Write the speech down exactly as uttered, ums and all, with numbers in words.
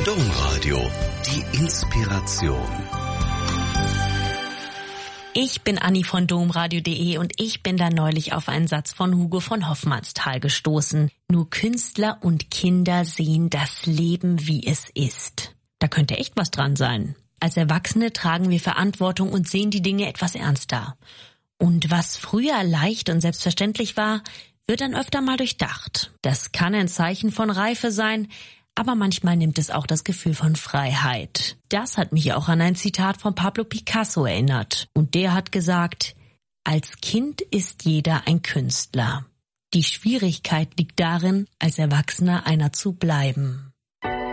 Domradio, die Inspiration. Ich bin Anni von domradio punkt de und ich bin da neulich auf einen Satz von Hugo von Hofmannsthal gestoßen. Nur Künstler und Kinder sehen das Leben, wie es ist. Da könnte echt was dran sein. Als Erwachsene tragen wir Verantwortung und sehen die Dinge etwas ernster. Und was früher leicht und selbstverständlich war, wird dann öfter mal durchdacht. Das kann ein Zeichen von Reife sein, aber manchmal nimmt es auch das Gefühl von Freiheit. Das hat mich auch an ein Zitat von Pablo Picasso erinnert. Und der hat gesagt, als Kind ist jeder ein Künstler. Die Schwierigkeit liegt darin, als Erwachsener einer zu bleiben.